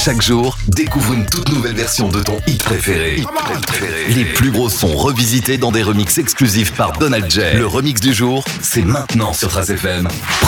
Chaque jour, découvre une toute nouvelle version de ton hit préféré. Les plus gros sons revisités dans des remixes exclusifs par Donald J. Le remix du jour, c'est maintenant sur Trace FM.